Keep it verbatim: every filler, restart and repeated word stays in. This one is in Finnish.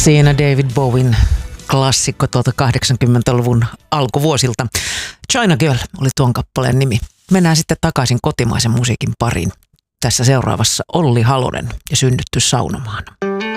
Siinä David Bowen klassikko tuolta kahdeksankymmentäluvun alkuvuosilta. China Girl oli tuon kappaleen nimi. Mennään sitten takaisin kotimaisen musiikin pariin. Tässä seuraavassa Olli Halonen ja Synnytty saunomaan.